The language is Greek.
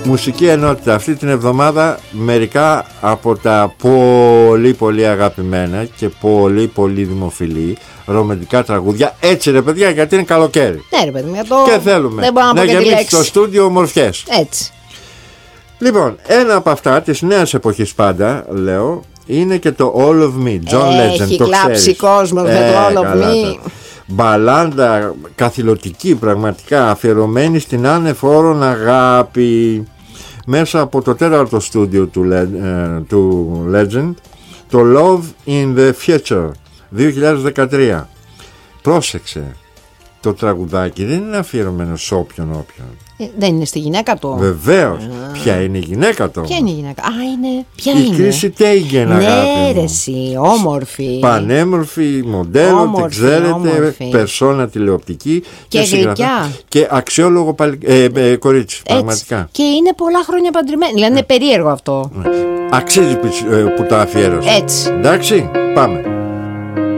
Μουσική ενότητα αυτή την εβδομάδα, μερικά από τα πολύ αγαπημένα και πολύ δημοφιλή ρομαντικά τραγούδια. Έτσι ρε παιδιά, γιατί είναι καλοκαίρι. Ναι ρε παιδί, και θέλουμε να γεμίσει το στούντιο ομορφιές. Έτσι. Λοιπόν, ένα από αυτά της νέας εποχής πάντα λέω είναι και το All of Me, John Legend. Έχει κλάψει κόσμος με το All of Me. Μπαλάντα καθηλωτική, πραγματικά αφιερωμένη στην ανεφόρον αγάπη. Μέσα από το τέταρτο στούντιο του Legend, το Love in the Future 2013. Πρόσεξε, το τραγουδάκι δεν είναι αφιερωμένο σε όποιον. Δεν είναι στη γυναίκα του. Βεβαίως. Ποια είναι η γυναίκα του? Ποια είναι η γυναίκα? Ποια η είναι? Κρίση Τέιγεν, αγάπη μου. Ναι ρε εσύ, όμορφη. Πανέμορφη, μοντέλο, όμορφη, την ξέρετε, όμορφη. Περσόνα τηλεοπτική. Και γλυκιά. Και αξιόλογο κορίτσι, πραγματικά. Και είναι πολλά χρόνια παντρεμένη. Δηλαδή είναι περίεργο αυτό. Αξίζει που τα αφιέρωσε. Έτσι. Εντάξει, πάμε.